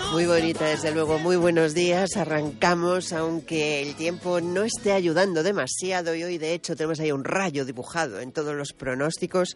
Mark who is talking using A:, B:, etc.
A: Muy bonita, desde luego. Muy buenos días. Arrancamos, aunque el tiempo no esté ayudando demasiado. Y hoy, de hecho, tenemos ahí un rayo dibujado en todos los pronósticos.